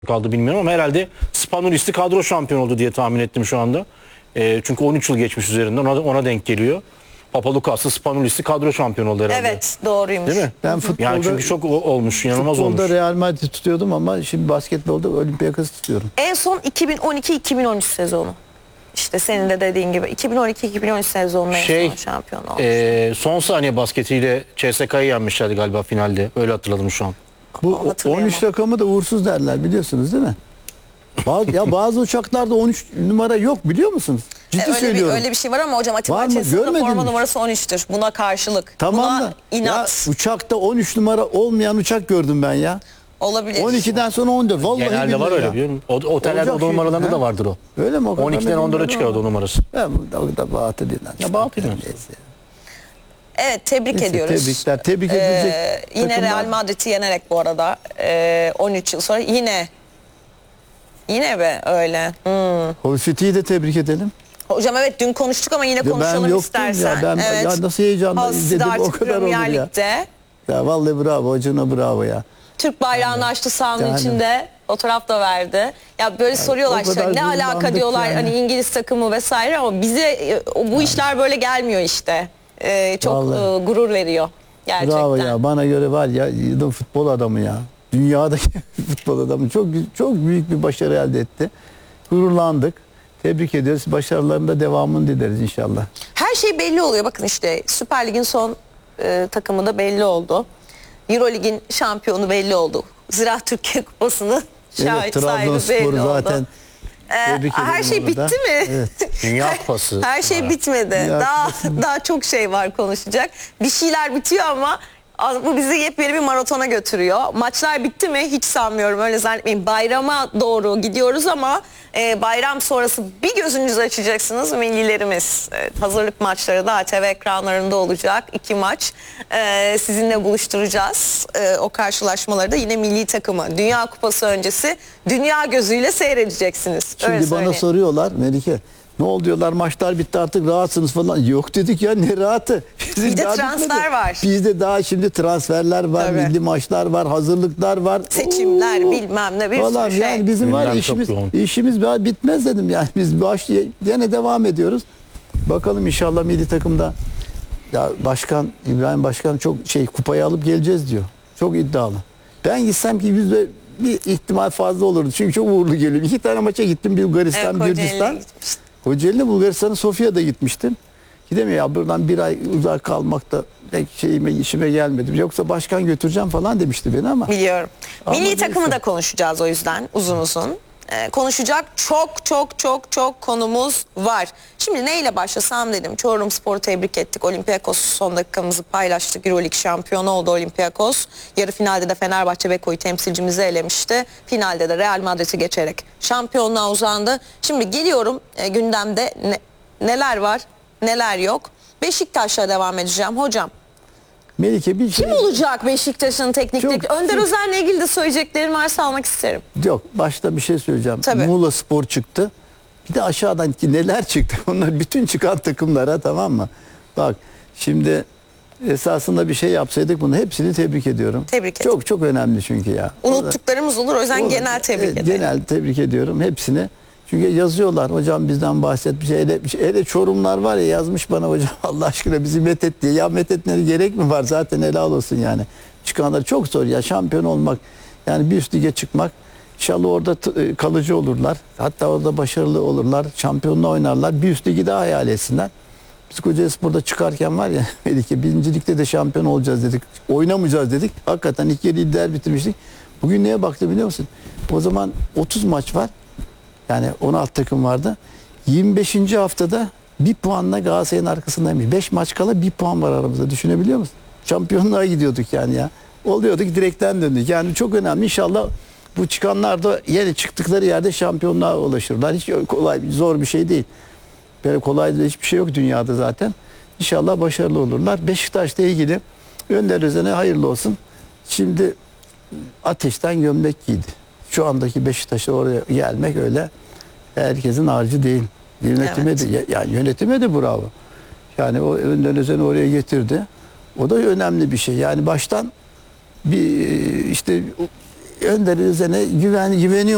kaldı bilmiyorum ama herhalde Spanulis'i kadro şampiyon oldu diye tahmin ettim şu anda. Çünkü 13 yıl geçmiş üzerinden ona denk geliyor. Papalucas'ı Spanulis'i kadro şampiyon oldu herhalde. Evet, doğruymuş. Değil mi? Ben futbolda, yani çünkü çok olmuş, inanılmaz olmuş. Futbolda Real Madrid tutuyordum ama şimdi basketbolda Olympiakos tutuyorum. En son 2012-2013 sezonu. İşte senin de dediğin gibi 2012-2013 sezonunda en son şampiyon olmuş. Son saniye basketiyle CSK'yı yenmişlerdi galiba finalde. Öyle hatırladım şu an. Bu 13 rakamı da uğursuz derler, biliyorsunuz değil mi? Bazı uçaklarda 13 numara yok, biliyor musunuz? Ciddi söylüyorum. Öyle bir şey var ama hocam Atiba Çetin'in forma numarası 13'tür. Buna karşılık. Tamam Buna da inat. ya, uçakta 13 numara olmayan uçak gördüm ben ya. Olabilir. 12'den sonra 14. Vallahi Genelde var öyle, biliyorum. Otellerde oda numaralarında da vardır o. Öyle mi? 12'den 14'e çıkar o numarası. Ben o da batı değil. Ya batı değil. Evet, tebrik ediyoruz. Tebrikler. Tebrik edilecek yine takımlar. Real Madrid'i yenerek bu arada 13 yıl sonra yine be öyle. Hull City'yi de tebrik edelim. Hocam evet, dün konuştuk ama yine konuşalım ben istersen. Ya, evet. Ya nasıl heyecanla izledim, o kadar olur ya. Ya vallahi bravo, Acun'a bravo ya. Türk bayrağını açtı sahanın Yani. içinde. Fotoğraf da verdi. Ya böyle soruyorlar işte ne alaka diyorlar yani. hani İngiliz takımı vesaire ama bize bu işler böyle gelmiyor işte. Çok gurur veriyor gerçekten. Bravo ya, bana göre var ya, futbol adamı ya. Dünyadaki futbol adamı çok büyük bir başarı elde etti. Gururlandık. Tebrik ediyoruz. Başarılarında devamını dileriz inşallah. Her şey belli oluyor. Bakın işte Süper Lig'in son takımı da belli oldu. Eurolig'in şampiyonu belli oldu. Ziraat Türkiye Kupası'nın sahibi belli oldu. Zaten her şey bitti mi? Evet. Dünya Kupası. Her şey bitmedi. Daha çok şey var konuşacak. Bir şeyler bitiyor ama bu bizi yepyeni bir maratona götürüyor. Maçlar bitti mi? Hiç sanmıyorum. Öyle zannetmeyin. Bayrama doğru gidiyoruz ama bayram sonrası bir gözünüzü açacaksınız. Millilerimiz hazırlık maçları da ATV ekranlarında olacak. 2 maç sizinle buluşturacağız. O karşılaşmaları da yine milli takımı. Dünya Kupası öncesi dünya gözüyle seyredeceksiniz. Şimdi bana soruyorlar Melike. Ne oldu diyorlar, maçlar bitti artık rahatsınız falan. Yok dedik ya, ne rahatı. Bir de transfer var. Bizde daha şimdi transferler var, Tabii. milli maçlar var, hazırlıklar var. Seçimler bilmem ne bir sürü şey. Yani bizim var işimiz bitmez dedim yani. Biz yine devam ediyoruz. Bakalım inşallah milli takımda ya İbrahim Başkan çok kupayı alıp geleceğiz diyor. Çok iddialı. Ben gitsem ki yüzde bir ihtimal fazla olurdu. Çünkü çok uğurlu geliyor. 2 tane maça gittim. Bulgaristan, Gürcistan. Kocaeli'ne, Bulgaristan'a, Sofya'da gitmiştim. Gidemiyor ya, buradan bir ay uzak kalmak da pek işime gelmedi. Yoksa başkan götüreceğim falan demişti beni ama. Biliyorum. Ama Milli takımı neyse. da konuşacağız o yüzden uzun. Konuşacak çok konumuz var. Şimdi neyle başlasam dedim. Çorumspor'u tebrik ettik. Olympiakos son dakikamızı paylaştık. Euroleague şampiyonu oldu Olympiakos. Yarı finalde de Fenerbahçe Beko'yu temsilcimizi elemişti. Finalde de Real Madrid'i geçerek şampiyonluğa uzandı. Şimdi geliyorum gündemde neler var neler yok. Beşiktaş'la devam edeceğim hocam. Melike bir şey... Kim olacak Beşiktaş'ın teknik direktörü? Önder Özen'le ilgili de söyleyeceklerim varsa almak isterim. Yok, başta bir şey söyleyeceğim. Tabii. Muğla Spor çıktı. Bir de aşağıdan neler çıktı. Onlar bütün çıkan takımlara, tamam mı? Bak şimdi esasında bir şey yapsaydık bunu hepsini tebrik ediyorum. Tebrik ederim. Çok önemli çünkü ya. Unuttuklarımız olur, o yüzden genel tebrik ederim. Genel tebrik ediyorum hepsini. Çünkü yazıyorlar, hocam bizden bahsetmiş. Hele Çorumlar var ya, yazmış bana, hocam Allah aşkına bizi methet diye. Ya methetmene gerek mi var? Zaten helal olsun yani. Çıkanlar çok zor ya, şampiyon olmak. Yani bir üst lige çıkmak. İnşallah orada kalıcı olurlar. Hatta orada başarılı olurlar. Şampiyonluğa oynarlar. Bir üst ligi daha hayal etsinler. Biz Kocaelispor'da çıkarken var ya, Melike, birincilikte de şampiyon olacağız dedik. Oynamayacağız dedik. Hakikaten ilk yarı lider bitirmiştik. Bugün neye baktı biliyor musun? O zaman 30 maç var. Yani 16 takım vardı. 25. haftada bir puanla Galatasaray'ın arkasındaymış. 5 maç kala bir puan var aramızda. Düşünebiliyor musun? Şampiyonluğa gidiyorduk yani ya. Oluyorduk, direkten döndük. Yani çok önemli. İnşallah bu çıkanlar da yeni çıktıkları yerde şampiyonluğa ulaşırlar. Hiç zor bir şey değil. Böyle kolay da hiçbir şey yok dünyada zaten. İnşallah başarılı olurlar. Beşiktaş'la ilgili Önder Özen'e hayırlı olsun. Şimdi ateşten gömlek giydi. Şu andaki Beşiktaş'a oraya gelmek öyle herkesin harcı değil. Yönetime de, yani yönetime de bravo. Yani o Önder Özen'i oraya getirdi. O da önemli bir şey. Yani baştan bir işte Önder Özen'e güveniyor.